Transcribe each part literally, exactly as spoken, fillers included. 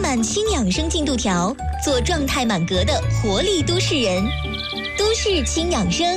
满氢养生进度条，做状态满格的活力都市人。都市氢养生。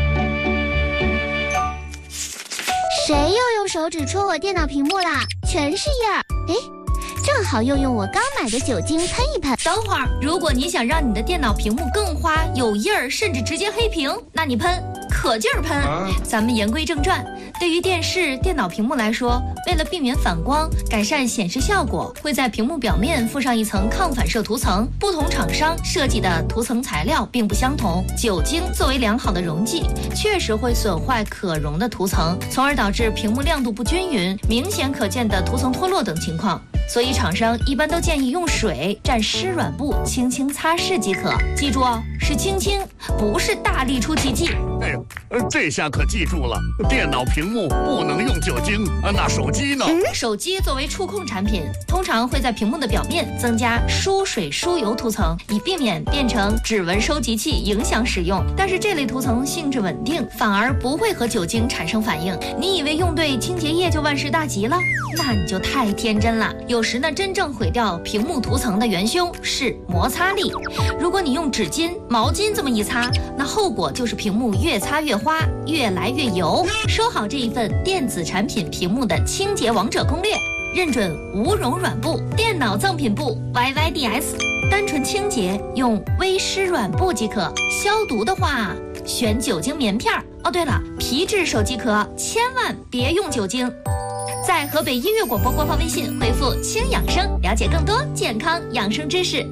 谁又用手指戳我电脑屏幕啦？全是印儿。哎，正好用用我刚买的酒精喷一喷。 等会儿，如果你想让你的电脑屏幕更花、有印儿，甚至直接黑屏，那你喷，可劲儿喷。啊、咱们言归正传，对于电视、电脑屏幕来说，为了避免反光，改善显示效果，会在屏幕表面附上一层抗反射涂层。不同厂商设计的涂层材料并不相同。酒精作为良好的溶剂，确实会损坏可溶的涂层，从而导致屏幕亮度不均匀、明显可见的涂层脱落等情况。所以厂商一般都建议用水蘸湿软布轻轻擦拭即可。记住哦，是轻轻，不是大力出奇迹。 哎呦，这下可记住了，电脑屏幕不能用酒精啊，那手机呢？ 嗯、手机作为触控产品，通常会在屏幕的表面增加疏水疏油涂层，以避免变成指纹收集器影响使用。但是这类涂层性质稳定，反而不会和酒精产生反应。你以为用对清洁液就万事大吉了？那你就太天真了。有时呢，真正毁掉屏幕涂层的元凶是摩擦力。如果你用纸巾、毛巾这么一擦，那后果就是屏幕越擦越花，越来越油。收好这一份电子产品屏幕的清洁王者攻略，认准无溶软布、电脑赠品布 Y Y D S， 单纯清洁用微湿软布即可。消毒的话，选酒精棉片。哦，对了，皮质手机壳千万别用酒精。在河北音乐广播官方微信回复轻养生，了解更多健康养生知识。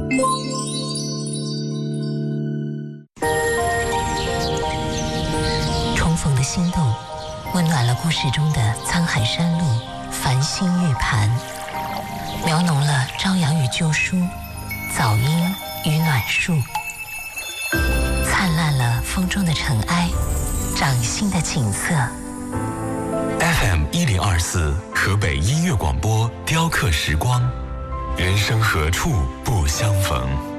重逢的心动，温暖了故事中的沧海山路、繁星玉盘，描浓了朝阳与旧书、早莺与暖树，灿烂了风中的尘埃、掌心的景色。 F M 一零二四河北音乐广播，雕刻时光，人生何处不相逢。